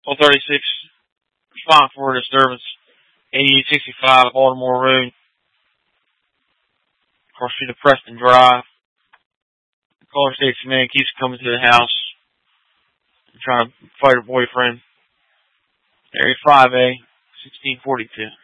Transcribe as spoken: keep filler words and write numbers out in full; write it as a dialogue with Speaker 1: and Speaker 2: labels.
Speaker 1: one thirty-six, respond for a disturbance. eighty-eight sixty-five Baltimore Road. Across street of Preston Drive. The caller states the man keeps coming to the house and trying to fight her boyfriend. Area five A, sixteen forty-two.